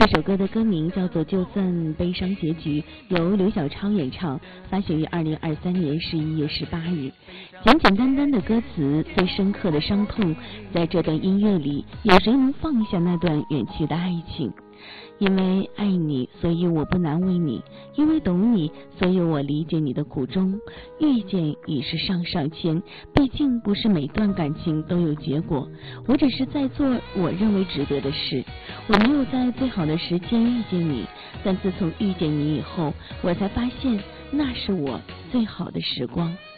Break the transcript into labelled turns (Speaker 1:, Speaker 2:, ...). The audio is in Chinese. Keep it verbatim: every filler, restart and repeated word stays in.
Speaker 1: 这首歌的歌名叫做《就算悲伤结局》，由刘小超演唱，发行于二零二三年十一月十八日。简简单单的歌词，最深刻的伤痛，在这段音乐里，有谁能放下那段远去的爱情？因为爱你，所以我不难为你；因为懂你，所以我理解你的苦衷。遇见已是上上签，毕竟不是每段感情都有结果。我只是在做我认为值得的事。我没有在最好的时间遇见你，但自从遇见你以后，我才发现那是我最好的时光。